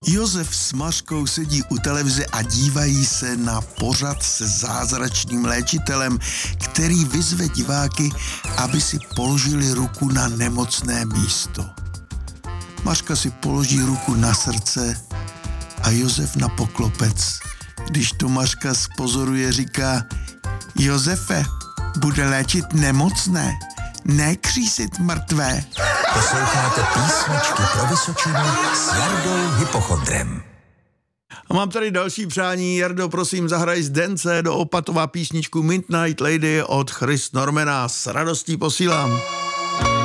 Josef s Mařkou sedí u televize a dívají se na pořad se zázračným léčitelem, který vyzve diváky, aby si položili ruku na nemocné místo. Mařka si položí ruku na srdce a Josef na poklopec. Když to Mařka zpozoruje, říká: Josefe, bude léčit nemocné, ne křísit mrtvé. Posloucháte Písničky pro Vysočinu s Jardou Hypochondrem. A mám tady další přání. Jardo, prosím, zahraj z Dance do Opatova písničku Midnight Lady od Chris Normana. S radostí posílám.